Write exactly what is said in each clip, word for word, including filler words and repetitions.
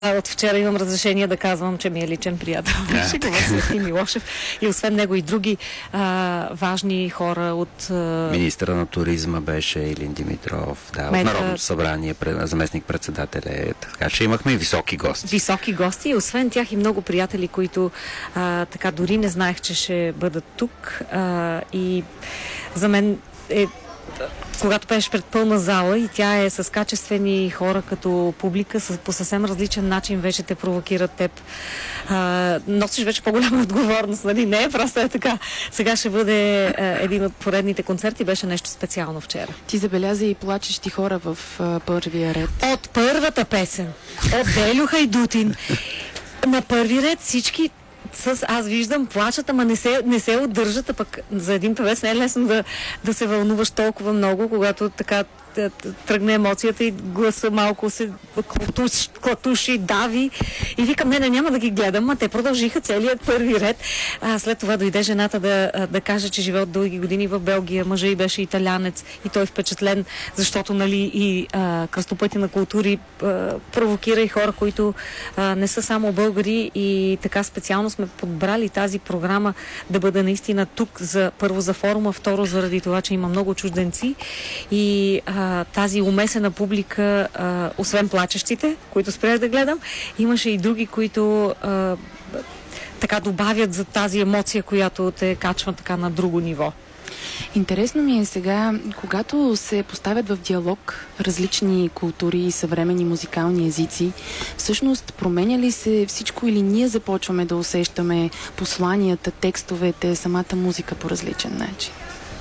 от вчера имам разрешение да казвам, че ми е личен приятел. Шегува се Свети Милошев. И освен него и други а, важни хора от... А... Министъра на туризма беше Илин Димитров, да, Мета... от Народното събрание, заместник-председателя. Така че имахме и високи гости. Високи гости и освен тях и много приятели, които а, така дори не знаех, че ще бъдат тук. А, и за мен е... Когато пееш пред пълна зала и тя е с качествени хора като публика, с, по съвсем различен начин вече те провокират теб. А, носиш вече по-голяма отговорност, нали? Не, просто е така. Сега ще бъде а, един от поредните концерти, беше нещо специално вчера. Ти забеляза и плачещи хора в а, първия ред. От първата песен, от Делю Хайдутин, на първи ред всички с, аз виждам, плачат, ама не се, не се отдържат, а пък за един певец не е лесно да, да се вълнуваш толкова много, когато така тръгне емоцията и гласа малко се клатуши, клатуши, дави. И викам, не, не, няма да ги гледам, а те продължиха целият първи ред. А след това дойде жената да, да каже, че живее от дълги години в Белгия. Мъжа и беше италянец и той е впечатлен, защото, нали, и а, кръстопъти на култури а, провокира и хора, които а, не са само българи, и така специално сме подбрали тази програма да бъде наистина тук, за, първо за форума, второ заради това, че има много чужденци и а, тази умесена публика, а, освен плачещите, които спрях да гледам, имаше и други, които а, така добавят за тази емоция, която те качва така на друго ниво. Интересно ми е сега, когато се поставят в диалог различни култури и съвременни музикални езици, всъщност променя ли се всичко или ние започваме да усещаме посланията, текстовете, самата музика по различен начин?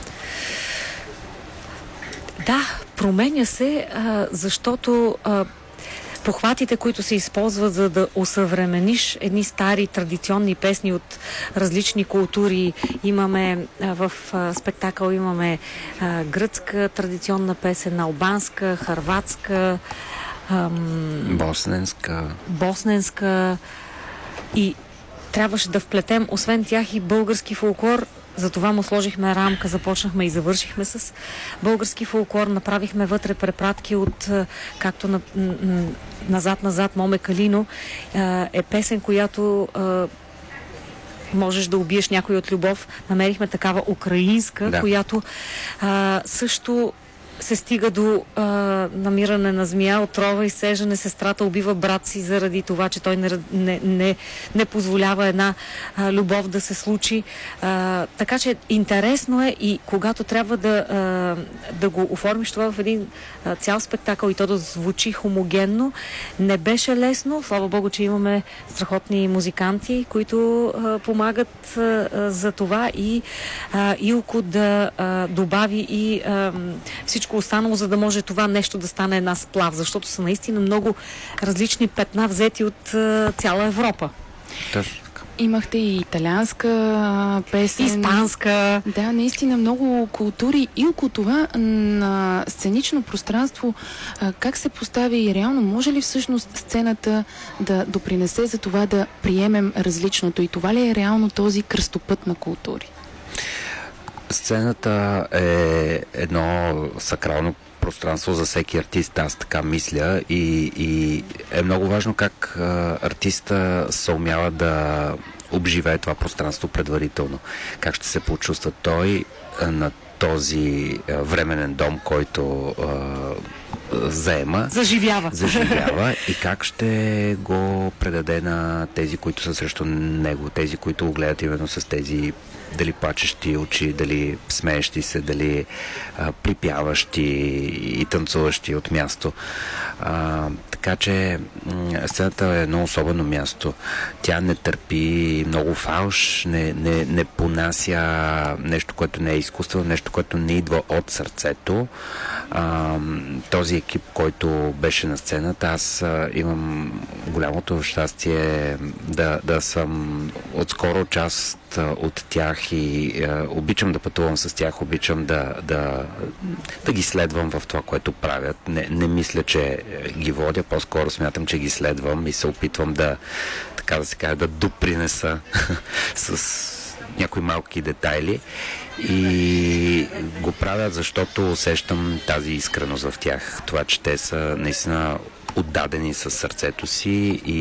Да, променя се, а, защото а, похватите, които се използват, за да осъвремениш едни стари традиционни песни от различни култури. Имаме а, в а, спектакъл имаме а, гръцка традиционна песен, албанска, хърватска, ам, босненска. босненска и трябваше да вплетем освен тях и български фолклор. Затова му сложихме рамка, започнахме и завършихме с български фолклор, направихме вътре препратки от, както на, назад-назад, Моме Калино, е песен, която можеш да убиеш някой от любов. Намерихме такава украинска, да, която а, също се стига до а, намиране на змия, отрова и сежане. Сестрата убива брат си заради това, че той не, не, не, не позволява една а, любов да се случи. А, така че интересно е и когато трябва да, а, да го оформиш това в един а, цял спектакъл и то да звучи хомогенно, не беше лесно. Слава Богу, че имаме страхотни музиканти, които а, помагат а, за това и а, Илко да а, добави и а, всичко останало, за да може това нещо да стане една сплав, защото са наистина много различни петна, взети от а, цяла Европа. Точно така. Имахте и италианска песен. Испанска. Да, наистина много култури. Илко, това на сценично пространство, как се поставя и реално? Може ли всъщност сцената да допринесе за това да приемем различното? И това ли е реално този кръстопът на култури? Сцената е едно сакрално пространство за всеки артист, аз така мисля, и, и е много важно как а, артиста се умява да обживее това пространство предварително. Как ще се почувства той а, на този а, временен дом, който а, заема. Заживява. Заживява и как ще го предаде на тези, които са срещу него, тези, които го гледат именно с тези дали плачещи очи, дали смеещи се, дали а, припяващи и танцуващи от място. А, така че м- сцената е едно особено място. Тя не търпи много фалш, не, не, не понася нещо, което не е изкуство, нещо, което не идва от сърцето. А, този екип, който беше на сцената, аз а, имам голямото щастие да, да съм отскоро част от тях и е, обичам да пътувам с тях, обичам да, да, да ги следвам в това, което правят. Не, не мисля, че ги водя, по-скоро смятам, че ги следвам и се опитвам да, така да се каже, да допринеса с някои малки детайли и го правят, защото усещам тази искреност в тях. Това, че те са наистина отдадени със сърцето си и